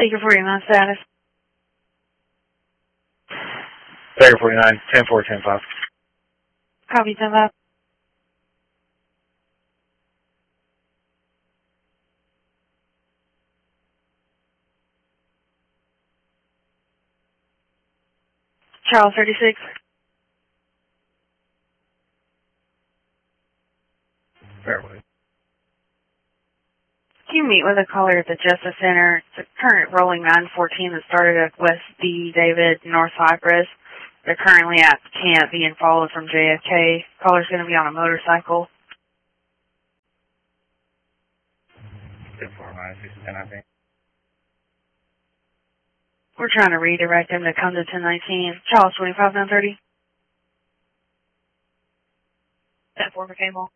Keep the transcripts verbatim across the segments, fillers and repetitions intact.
Baker forty-nine status. Baker forty-nine, ten four, ten five. Copy, ten five. Charles thirty-six. Fairway. Can you meet with a caller at the Justice Center? It's a current rolling nine fourteen that started at West D. David, North Cypress. They're currently at camp being followed from J F K. Caller's going to be on a motorcycle. ten four, nine six, ten, I think. We're trying to redirect him to come to ten nineteen. Charles twenty-five, nine thirty. ten four for cable.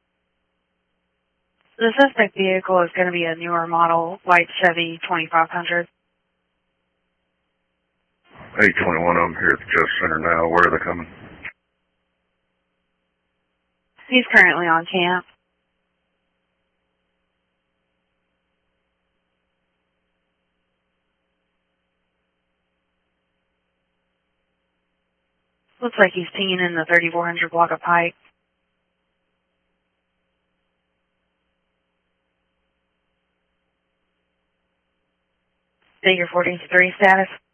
The suspect vehicle is going to be a newer model, white Chevy twenty-five hundred. eight twenty-one, I'm here at the Justice Center now. Where are they coming? He's currently on camp. Looks like he's teeing in the thirty-four hundred block of Pike. Figure forty-three status.